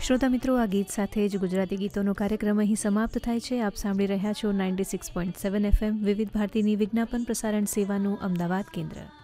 શ્રોતા મિત્રો, આ ગીત સાથે જ ગુજરાતી ગીતોનો કાર્યક્રમ અહીં સમાપ્ત થાય છે. આપ સાંભળી રહ્યા છો 96.7 FM વિવિધ ભારતીની વિજ્ઞાપન પ્રસારણ સેવાનું અમદાવાદ કેન્દ્ર.